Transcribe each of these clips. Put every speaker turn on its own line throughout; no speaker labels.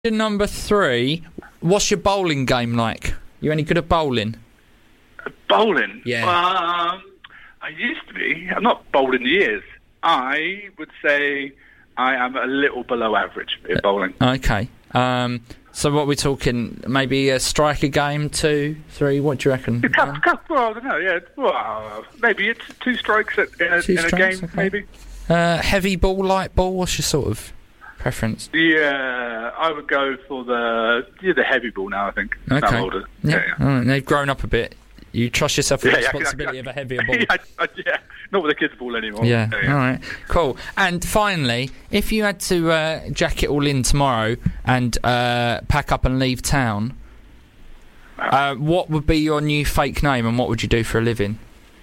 Number 3, what's your bowling game like? You any good at bowling?
Bowling?
Yeah.
I used to be. I'm not bowled in years. I would say I am a little below average in bowling.
Okay. So what we're talking, maybe a striker game, 2, 3, what do you reckon?
Well, I don't know, yeah. Well, maybe it's 2 strikes in a game,
okay.
maybe.
Heavy ball, light ball, what's your sort of preference?
Yeah, I would go for the heavy ball now, I think.
Okay.
I'm older.
Yeah.
Yeah.
All right, they've grown up a bit. You trust yourself with the responsibility of a heavier ball.
Yeah, not with a kid's ball anymore.
Yeah, all right, cool. And finally, if you had to jack it all in tomorrow and pack up and leave town, what would be your new fake name and what would you do for a living?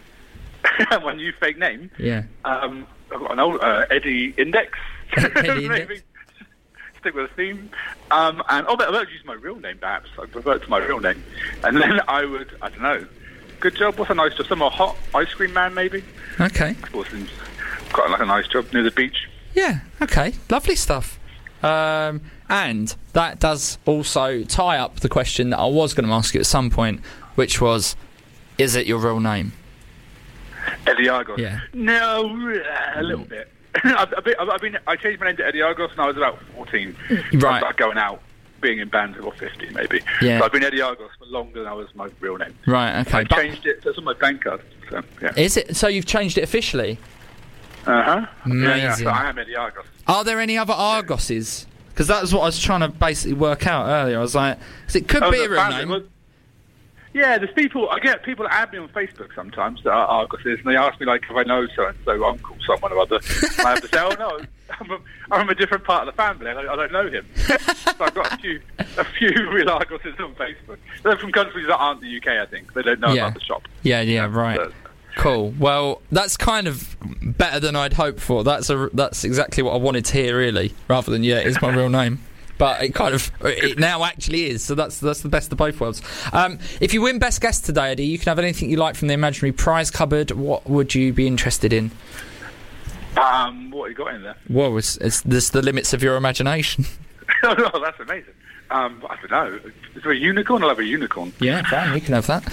My new fake name?
Yeah.
I've got an old Eddie Index.
Eddie Index?
Maybe. Stick with a theme. And I'll use my real name, perhaps. I'd revert to my real name. And then I don't know. Good job. What's a nice job? Some more hot ice cream man, maybe?
Okay.
Of course, quite like a nice job near the beach.
Yeah, okay. Lovely stuff. And that does also tie up the question that I was going to ask you at some point, which was, is it your real name?
Eddie Argos?
Yeah.
No, a little bit. I changed my name to Eddie Argos when I was about 14.
Right.
I started going out, being in bands, or 50 maybe.
Yeah.
So I've been Eddie Argos for longer than I was my real name.
Right, okay.
I changed it, so it's on my bank card. So, yeah.
Is it? So you've changed it officially?
Uh-huh.
Amazing.
Yeah, so I am Eddie Argos.
Are there any other Argoses? Because that was what I was trying to basically work out earlier. I was like, because it could be a real name.
Yeah, there's people. I get people that add me on Facebook sometimes that are Argoses, and they ask me like if I know so and so uncle, someone or other. And I have to say, oh no, I'm a different part of the family. I don't know him. So I've got a few real Argoses on Facebook. They're from countries that aren't the UK. I think they don't know about the shop.
Yeah, right. Cool. Well, that's kind of better than I'd hoped for. That's exactly what I wanted to hear, really, rather than it's my real name. But it now actually is, so that's the best of both worlds. If you win Best Guest today, Eddie, you can have anything you like from the imaginary prize cupboard. What would you be interested in?
What have you got in there?
Well, it's the limits of your imagination.
Oh, that's amazing. I don't know. Is there a unicorn? I'll have a unicorn.
Yeah, fine, we can have that.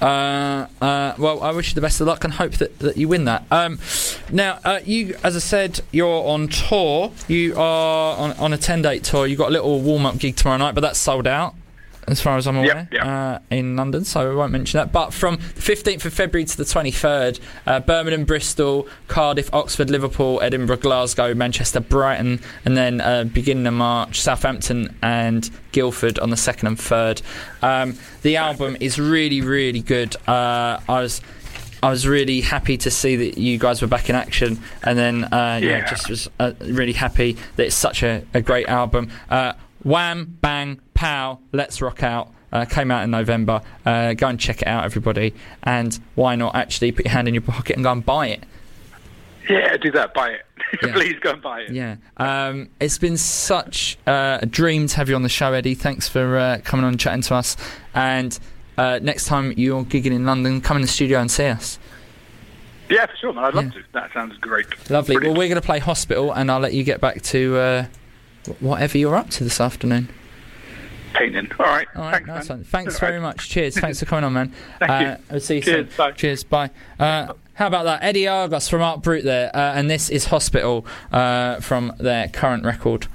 Well, I wish you the best of luck and hope that you win that. Now, you, as I said, you're on tour. You are on a 10-date tour. You've got a little warm-up gig tomorrow night, but that's sold out, as far as I'm aware, in London, so I won't mention that. But from the 15th of February to the 23rd, Birmingham, Bristol, Cardiff, Oxford, Liverpool, Edinburgh, Glasgow, Manchester, Brighton, and then beginning of March, Southampton and Guildford on the 2nd and 3rd. The album is really, really good. I was really happy to see that you guys were back in action, and then just was really happy that it's such a great album. Wham, bang, pow, let's rock out. Came out in November. Go and check it out, everybody. And why not actually put your hand in your pocket and go and buy it?
Yeah, do that. Buy it.
Yeah.
Please go and buy it.
Yeah. It's been such a dream to have you on the show, Eddie. Thanks for coming on and chatting to us. And next time you're gigging in London, come in the studio and see us.
Yeah, for sure, man. I'd love to. That sounds great.
Lovely.
Brilliant.
Well, we're going to play Hospital, and I'll let you get back to whatever you're up to this afternoon.
Painting. All right.
Thanks, nice one. Thanks very much. Cheers. Thanks for coming on, man.
Thank you.
I'll see you
Cheers,
soon.
bye.
Cheers. Bye. How about that? Eddie Argos from Art Brut there, and this is Hospital from their current record.